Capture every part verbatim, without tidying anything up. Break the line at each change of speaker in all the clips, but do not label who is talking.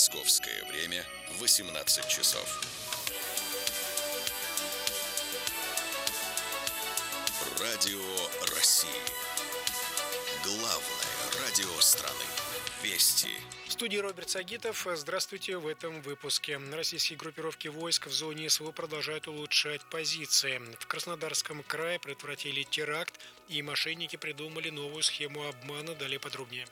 Московское время восемнадцать часов. Радио России. Главное радио страны. Вести.
В студии Роберт Сагитов. Здравствуйте. В этом выпуске. Российские группировки войск в зоне СВО продолжают улучшать позиции. В Краснодарском крае предотвратили теракт, и мошенники придумали новую схему обмана. Далее подробнее.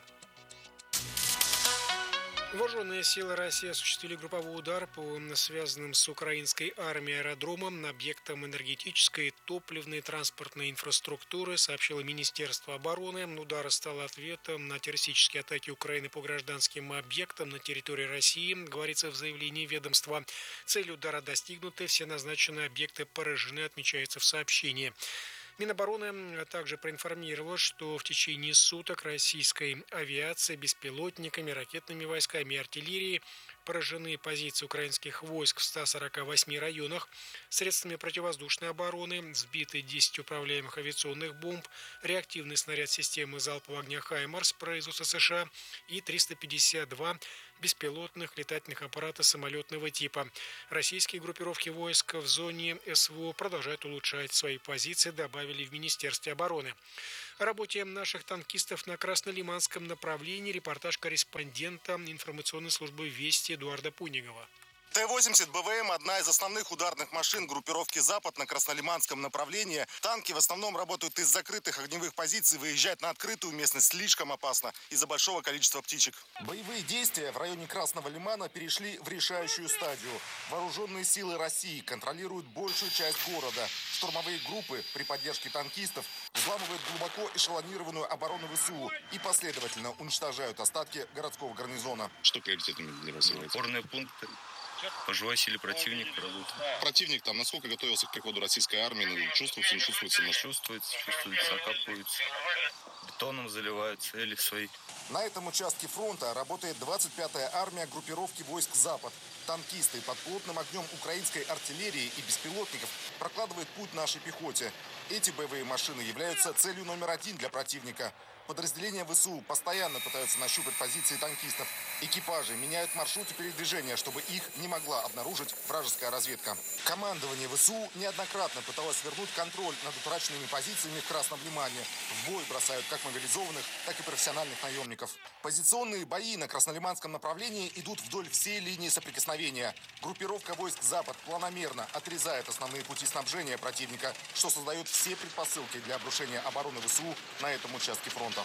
Вооруженные силы России осуществили групповой удар по связанным с украинской армией аэродромам, объектам энергетической и топливной транспортной инфраструктуры, сообщило Министерство обороны. Удар стал ответом на террористические атаки Украины по гражданским объектам на территории России, говорится в заявлении ведомства. Цель удара достигнута, все назначенные объекты поражены, отмечается в сообщении. Минобороны также проинформировало, что в течение суток российской авиацией, беспилотниками, ракетными войсками и артиллерией поражены позиции украинских войск в ста сорока восьми районах, средствами противовоздушной обороны, сбиты десять управляемых авиационных бомб, реактивный снаряд системы залпового огня «Хаймарс» производства США и триста пятьдесят два беспилотных летательных аппарата самолетного типа. Российские группировки войск в зоне СВО продолжают улучшать свои позиции, добавили в Министерстве обороны. О работе наших танкистов на Краснолиманском направлении репортаж корреспондента информационной службы «Вести» Эдуарда Пунигова.
Т восемьдесят Б В М – одна из основных ударных машин группировки «Запад» на Краснолиманском направлении. Танки в основном работают из закрытых огневых позиций. Выезжать на открытую местность слишком опасно из-за большого количества птичек. Боевые действия в районе Красного Лимана перешли в решающую стадию. Вооруженные силы России контролируют большую часть города. Штурмовые группы при поддержке танкистов взламывают глубоко эшелонированную оборону В С У и последовательно уничтожают остатки городского гарнизона.
Что приоритетами для вас является? Опорные пункты. По живой силе противник работает.
Противник там насколько готовился к приходу российской армии? Чувствуется, не чувствуется?
Не чувствуется, чувствуется, окапывается. Бетоном заливают цели свои.
На этом участке фронта работает двадцать пятая армия группировки войск «Запад». Танкисты под плотным огнем украинской артиллерии и беспилотников прокладывают путь нашей пехоте. Эти боевые машины являются целью номер один для противника. Подразделения В С У постоянно пытаются нащупать позиции танкистов. Экипажи меняют маршруты передвижения, чтобы их не могла обнаружить вражеская разведка. Командование В С У неоднократно пыталось вернуть контроль над утраченными позициями в Красном Лимане. В бой бросают как мобилизованных, так и профессиональных наемников. Позиционные бои на Краснолиманском направлении идут вдоль всей линии соприкосновения. Группировка войск «Запад» планомерно отрезает основные пути снабжения противника, что создает все предпосылки для обрушения обороны В С У на этом участке фронта.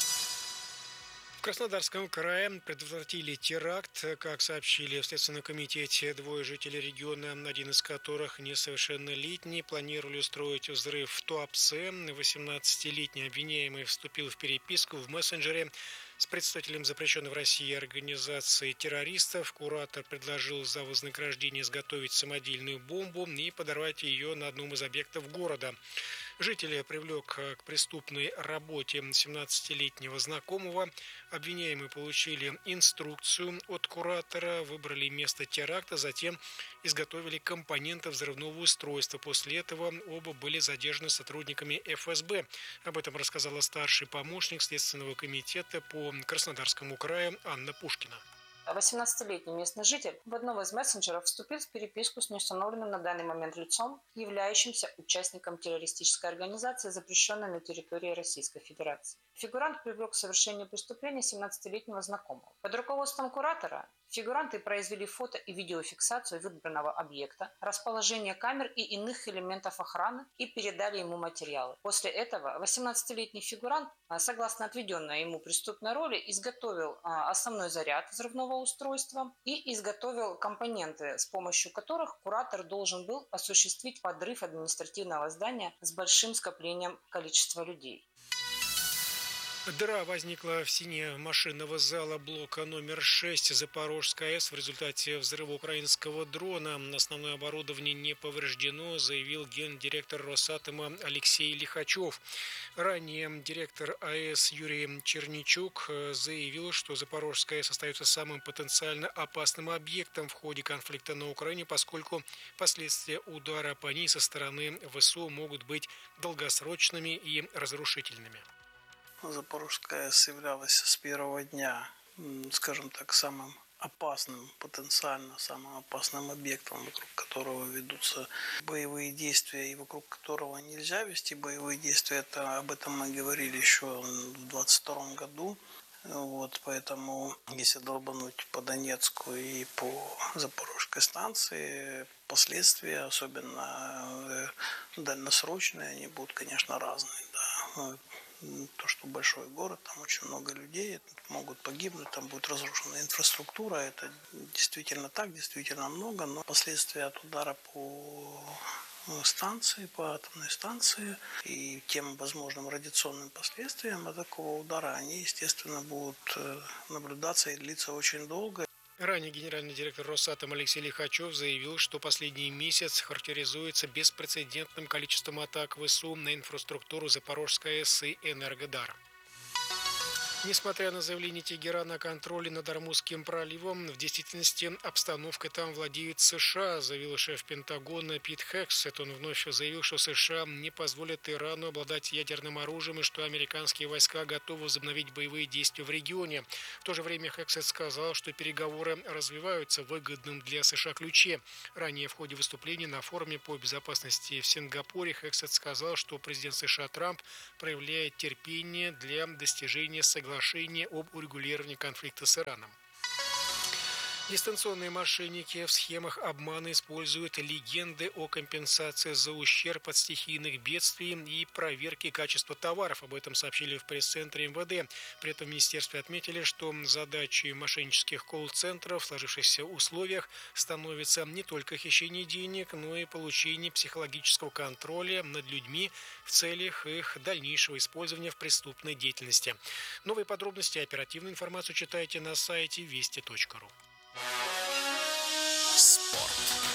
В Краснодарском крае предотвратили теракт. Как сообщили в Следственном комитете, двое жителей региона, один из которых несовершеннолетний, планировали устроить взрыв в Туапсе. восемнадцатилетний обвиняемый вступил в переписку в мессенджере с представителем запрещенной в России организации террористов. Куратор предложил за вознаграждение изготовить самодельную бомбу и подорвать ее на одном из объектов города. Житель привлек к преступной работе семнадцатилетнего знакомого. Обвиняемые получили инструкцию от куратора, выбрали место теракта, затем изготовили компоненты взрывного устройства. После этого оба были задержаны сотрудниками Эф Эс Бэ. Об этом рассказала старший помощник Следственного комитета по Краснодарскому краю Анна Пушкина.
восемнадцатилетний местный житель в одном из мессенджеров вступил в переписку с неустановленным на данный момент лицом, являющимся участником террористической организации, запрещенной на территории Российской Федерации. Фигурант привлек к совершению преступления семнадцатилетнего знакомого. Под руководством куратора фигуранты произвели фото и видеофиксацию выбранного объекта, расположение камер и иных элементов охраны и передали ему материалы. После этого восемнадцатилетний фигурант, согласно отведенной ему преступной роли, изготовил основной заряд взрывного устройства и изготовил компоненты, с помощью которых куратор должен был осуществить подрыв административного здания с большим скоплением количества людей.
Дыра возникла в стене машинного зала блока номер шесть Запорожской АЭС в результате взрыва украинского дрона. Основное оборудование не повреждено, заявил гендиректор Росатома Алексей Лихачев. Ранее директор АЭС Юрий Черничук заявил, что Запорожская АЭС остается самым потенциально опасным объектом в ходе конфликта на Украине, поскольку последствия удара по ней со стороны В С У могут быть долгосрочными и разрушительными.
Запорожская АЭС являлась с первого дня, скажем так, самым опасным, потенциально самым опасным объектом, вокруг которого ведутся боевые действия и вокруг которого нельзя вести боевые действия. Это, об этом мы говорили еще в двадцать втором году. Вот, поэтому если долбануть по Донецку и по Запорожской станции, последствия, особенно дальносрочные, они будут, конечно, разные. Да. То, что большой город, там очень много людей, могут погибнуть, там будет разрушена инфраструктура, это действительно так, действительно много, но последствия от удара по станции, по атомной станции и тем возможным радиационным последствиям от такого удара, они, естественно, будут наблюдаться и длиться очень долго.
Ранее генеральный директор Росатом Алексей Лихачев заявил, что последний месяц характеризуется беспрецедентным количеством атак ВСУ на инфраструктуру Запорожской АЭС и Энергодар. Несмотря на заявление Тегерана о контроле над Ормузским проливом, в действительности обстановкой там владеют США, заявил шеф Пентагона Пит Хексет. Он вновь заявил, что США не позволят Ирану обладать ядерным оружием и что американские войска готовы возобновить боевые действия в регионе. В то же время Хексет сказал, что переговоры развиваются в выгодном для США ключе. Ранее в ходе выступления на форуме по безопасности в Сингапуре Хексет сказал, что президент США Трамп проявляет терпение для достижения соглашения Соглашение об урегулировании конфликта с Ираном. Дистанционные мошенники в схемах обмана используют легенды о компенсации за ущерб от стихийных бедствий и проверке качества товаров. Об этом сообщили в пресс-центре эм вэ дэ. При этом в министерстве отметили, что задачей мошеннических колл-центров в сложившихся условиях становится не только хищение денег, но и получение психологического контроля над людьми в целях их дальнейшего использования в преступной деятельности. Новые подробности и оперативную информацию читайте на сайте вести точка ру.
Спорт.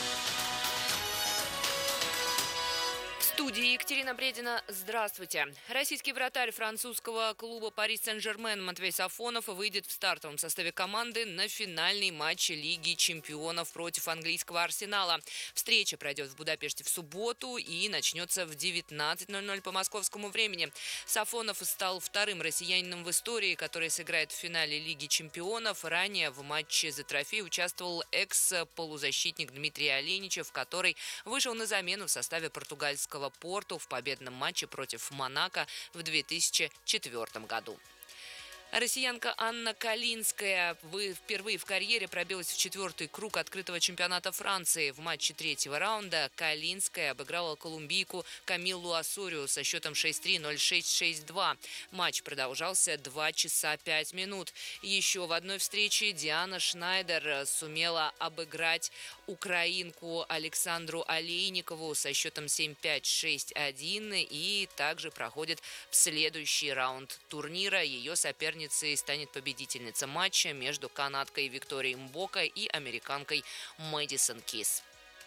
В студии Екатерина Бредина. Здравствуйте. Российский вратарь французского клуба «Пари Сен-Жермен» Матвей Сафонов выйдет в стартовом составе команды на финальный матч Лиги чемпионов против английского «Арсенала». Встреча пройдет в Будапеште в субботу и начнется в девятнадцать ноль ноль по московскому времени. Сафонов стал вторым россиянином в истории, который сыграет в финале Лиги чемпионов. Ранее в матче за трофей участвовал экс-полузащитник Дмитрий Оленичев, который вышел на замену в составе португальского «Порту» в победном матче против «Монако» в две тысячи четвёртом году. Россиянка Анна Калинская впервые в карьере пробилась в четвертый круг открытого чемпионата Франции. В матче третьего раунда Калинская обыграла колумбийку Камиллу Осорио со счетом шесть три ноль шесть шесть два. Матч продолжался два часа пять минут. Еще в одной встрече Диана Шнайдер сумела обыграть украинку Александру Олейникову со счетом семь пять шесть один и также проходит в следующий раунд турнира. Ее соперницей станет победительница матча между канадкой Викторией Мбока и американкой Мэдисон Кис.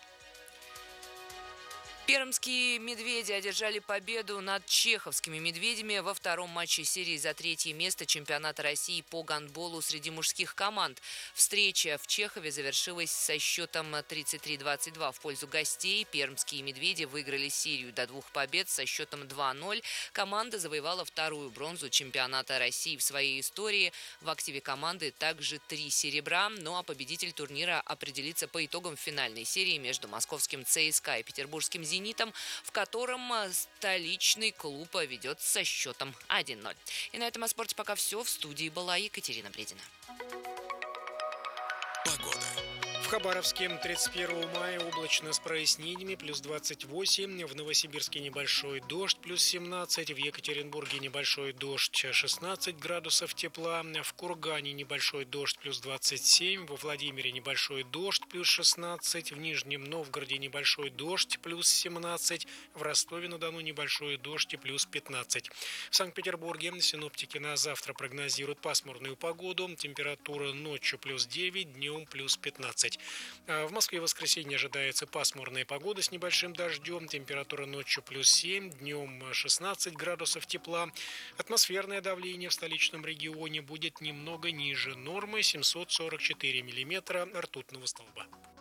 Пермские «Медведи» одержали победу над чеховскими «Медведями» во втором матче серии за третье место чемпионата России по гандболу среди мужских команд. Встреча в Чехове завершилась со счетом тридцать три двадцать два в пользу гостей. Пермские «Медведи» выиграли серию до двух побед со счетом два ноль. Команда завоевала вторую бронзу чемпионата России в своей истории. В активе команды также три серебра. Ну а победитель турнира определится по итогам финальной серии между московским ЦСКА и петербургским «Зенитом», в котором столичный клуб ведет со счетом один ноль. И на этом о спорте пока все. В студии была Екатерина Бредина.
Погода.
В Хабаровске тридцать первого мая облачно с прояснениями, плюс двадцать восемь. В Новосибирске небольшой дождь, плюс семнадцать. В Екатеринбурге небольшой дождь, шестнадцать градусов тепла. В Кургане небольшой дождь, плюс двадцать семь. Во Владимире небольшой дождь, плюс шестнадцать. В Нижнем Новгороде небольшой дождь, плюс семнадцать. В Ростове-на-Дону небольшой дождь и плюс пятнадцать. В Санкт-Петербурге синоптики на завтра прогнозируют пасмурную погоду. Температура ночью плюс девять, днем плюс пятнадцать. В Москве в воскресенье ожидается пасмурная погода с небольшим дождем. Температура ночью плюс семь, днем шестнадцать градусов тепла. Атмосферное давление в столичном регионе будет немного ниже нормы, семьсот сорок четыре миллиметра ртутного столба.